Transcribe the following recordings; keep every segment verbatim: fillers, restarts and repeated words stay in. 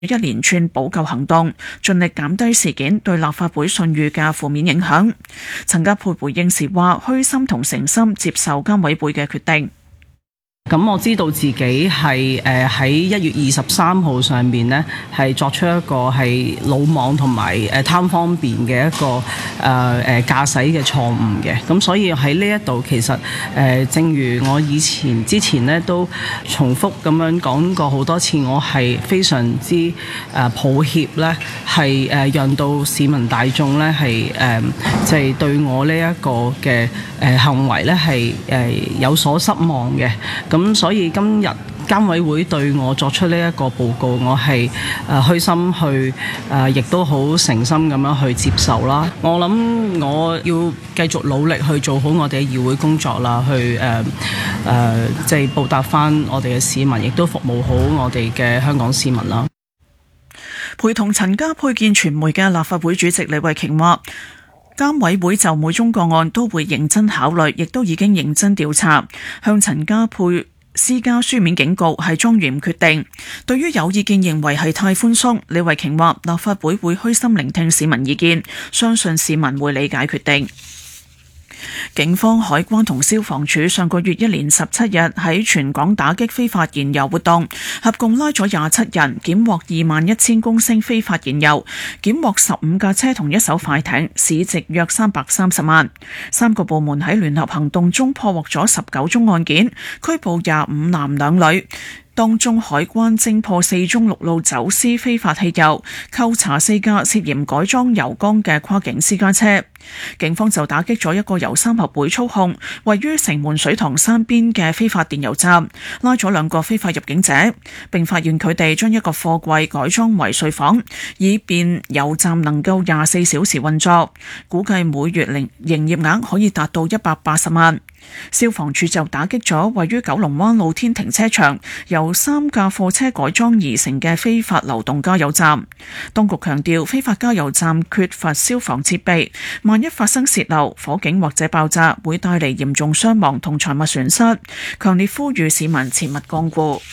一連串補救行動，盡力減低事件對立法會信譽嘅負面影響。陳家珮回應時話：虛心同誠心接受監委會嘅決定。 咁我知道自己係誒喺一月二十三號上面呢，係作出一個係魯莽同埋誒貪方便嘅一個誒誒駕駛嘅錯誤嘅。咁所以喺呢一度其實誒、呃，正如我以前之前呢都重複咁樣講過好多次，我係非常之誒抱歉呢，係誒讓到市民大眾呢係誒即係對我呢一個嘅誒行為呢係誒有所失望嘅。咁所以今日監委會對我作出呢一個報告，我係誒虛心去誒，亦都好誠心咁樣去接受啦。我諗我要繼續努力去做好我哋嘅議會工作啦，去誒誒即係報答翻我哋嘅市民，亦都服務好我哋嘅香港市民啦。 陪同陳家珮見傳媒嘅立法會主席李慧瓊話：監委會就每宗個案都會認真考慮，亦都已經認真調查，向陳家珮施加書面警告係莊嚴決定。對於有意見認為係太寬鬆，李慧瓊話立法會會虛心聆聽市民意見，相信市民會理解決定。警方、海關同消防處上個月一連十七日喺全港打擊非法燃油活動，合共拉咗廿七人，檢獲二萬一千公升非法燃油，檢獲十五架車同一艘快艇，市值約三百三十萬。三個部門喺聯合行動中破獲咗十九宗案件，拘捕廿五男兩女。當中海關偵破四宗陸路走私非法汽油，扣查四架涉嫌改裝油缸嘅跨境私家車。警方就打擊咗一個由三合會操控、位於城門水塘山邊嘅非法電油站，拉咗兩個非法入境者，並發現佢哋將一個貨櫃改裝為睡房，以便油站能夠廿四小時運作，估計每月營營業額可以達到一百八十萬。消防處就打擊咗位於九龍灣露天停車場由三架貨車改裝而成嘅非法流動加油站。當局強調，非法加油站缺乏消防設備，萬一發生洩漏、火警或者爆炸，會帶嚟嚴重傷亡同財物損失。強烈呼籲市民切勿光顧。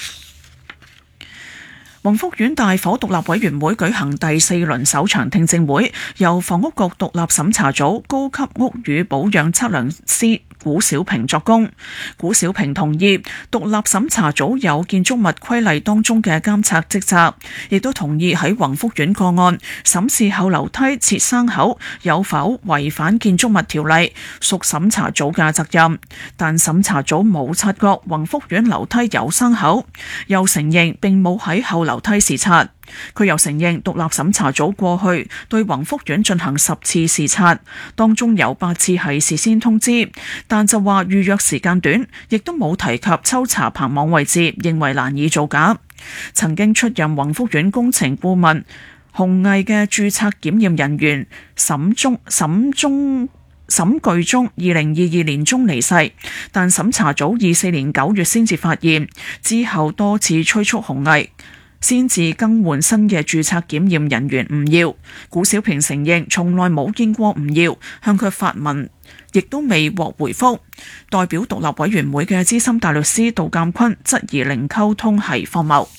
宏福苑大火獨立委員會舉行第四輪首場聽證會，由房屋局獨立審查組高級屋宇保養測量師古小平作供。古小平同意獨立審查組有建築物規例當中嘅監察職責，亦都同意喺宏福苑個案審視後樓梯設生口有否違反建築物條例，屬審查組嘅責任。但審查組冇察覺宏福苑樓梯有生口，又承認並冇喺後樓梯視察。佢又承認獨立審查組過去對宏福苑進行十次視察，當中有八次係事先通知，但就話預約時間短，亦都冇提及抽查棚網位置，認為難以造假。曾經出任宏福苑工程顧問鴻毅嘅註冊檢驗人員沈中沈中沈巨中二零二二年中離世，但審查組二四年九月先至發現，之後多次催促鴻毅先至更換新嘅註冊檢驗人員唔要。古小平承認從來冇見過唔要，向佢發問亦都未獲回覆。代表獨立委員會嘅資深大律師杜鑑坤質疑零溝通係荒謬。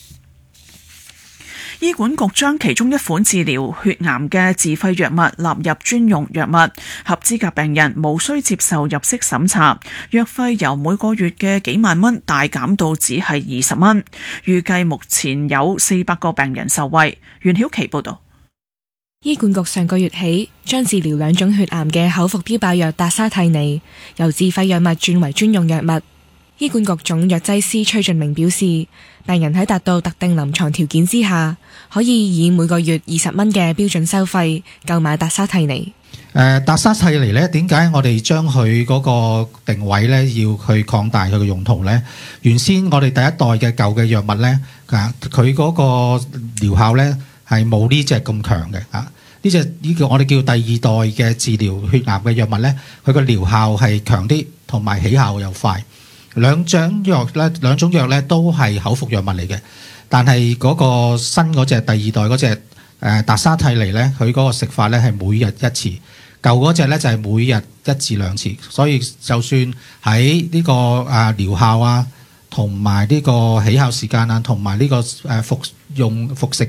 醫管局將其中一款治療血癌嘅自費藥物納入專用藥物，合資格病人無需接受入息審查，藥費由每個月嘅幾萬蚊大減到只係二十蚊。預計目前有四百個病人受惠。袁曉琪報導。 醫管局上個月起將治療兩種血癌嘅口服標靶藥達沙替尼由自費藥物轉為專用藥物。醫管局總藥劑師崔俊明表示，病人喺達到特定臨床條件之下，可以以每個月二十蚊嘅標準收費購買達沙替尼。 誒達沙替尼咧，點解我哋將佢嗰個定位咧要去擴大佢嘅用途咧？原先我哋第一代嘅舊嘅藥物咧，啊佢嗰個療效咧係冇呢隻咁強嘅啊。呢隻呢個我哋叫第二代嘅治療血癌嘅藥物咧，佢個療效係強啲，同埋起效又快。兩種藥咧，兩種藥咧都係口服藥物嚟嘅，但係嗰個新嗰隻第二代嗰隻誒達沙替尼咧，佢嗰個食法咧係每日一次，舊嗰隻咧就係每日一至兩次，所以就算喺呢個啊療效啊，同埋呢個起效時間啊，同埋呢個誒服用服食